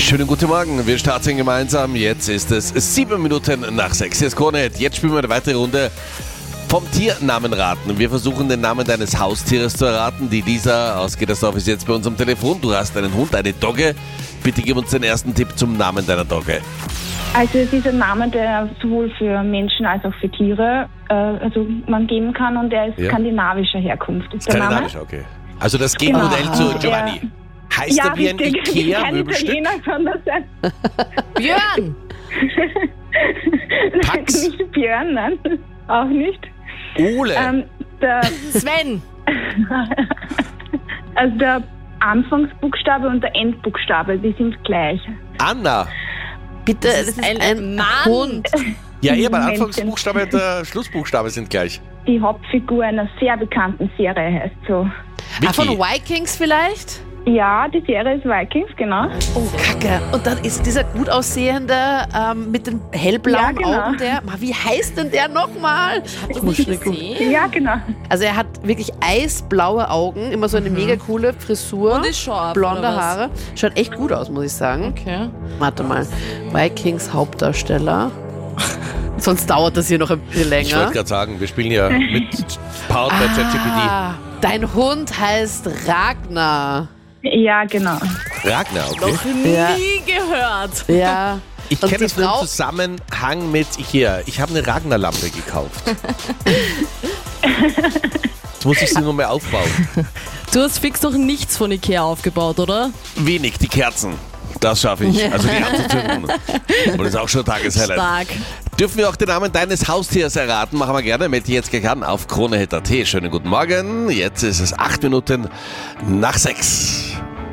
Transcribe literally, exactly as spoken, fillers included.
Schönen guten Morgen, wir starten gemeinsam. Jetzt ist es sieben Minuten nach sechs. Hier ist Krone. Jetzt spielen wir eine weitere Runde vom Tiernamen raten. Wir versuchen den Namen deines Haustieres zu erraten. Die Lisa aus Gedersdorf ist jetzt bei uns am Telefon. Du hast einen Hund, eine Dogge. Bitte gib uns den ersten Tipp zum Namen deiner Dogge. Also es ist ein Name, der sowohl für Menschen als auch für Tiere äh, also man geben kann, und der ist Ja. skandinavischer Herkunft. Ist der Name? Skandinavisch, okay. Also das Gegenmodell Genau. zu Giovanni. Heißt Ja, er wie ein richtig. Kein Ikea-Möbelstück? Italiener kann das sein. Björn! Pax? Nicht Björn, nein. Auch nicht. Ole. Ähm, der, Sven! also der Anfangsbuchstabe und der Endbuchstabe, die sind gleich. Anna. Bitte, Das das ist ist ein ein, Mann. Hund. Ja, ihr bei Männchen. Anfangsbuchstabe und der Schlussbuchstabe sind gleich. Die Hauptfigur einer sehr bekannten Serie heißt so. Ah, von Vicky. Vikings vielleicht? Ja, die Serie ist Vikings, genau. Oh, Kacke. Und dann ist dieser gut aussehende ähm, mit den hellblauen Ja, genau. Augen, der, Ma, wie heißt denn der nochmal? Ich muss schnell gucken. gesehen. Ja, genau. Also er hat wirklich eisblaue Augen, immer so eine mega coole Frisur, Und ist scharf, blonde oder was? Haare. Schaut echt gut aus, muss ich sagen. Okay. Warte mal, Vikings Hauptdarsteller. Sonst dauert das hier noch ein bisschen Ich wollte länger. gerade sagen, wir spielen ja mit Powered by ChatGPT. Ah, dein Hund heißt Ragnar. Ja, genau. Ragnar, okay. Noch nie Ja. gehört. Ja. Ich Und kenne die das nur im Frau- Zusammenhang mit Ikea. Ich habe eine Ragnar-Lampe gekauft. Jetzt muss ich sie nur mehr aufbauen. Du hast fix noch nichts von Ikea aufgebaut, oder? Wenig, die Kerzen. Das schaffe ich. Also die anzuzünden. Und das ist auch schon ein Tageshighlight. Stark. Dürfen wir auch den Namen deines Haustiers erraten? Machen wir gerne. Melde dich jetzt gleich an auf Krone Punkt at. Schönen guten Morgen. Jetzt ist es acht Minuten nach sechs.